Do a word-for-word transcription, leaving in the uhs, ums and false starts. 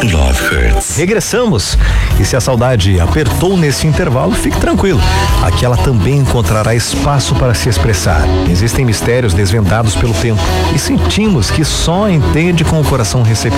Love Hurts. Regressamos. E se a saudade apertou nesse intervalo, fique tranquilo. Aqui ela também encontrará espaço para se expressar. Existem mistérios desvendados pelo tempo e sentimos que só entende com o coração receptivo.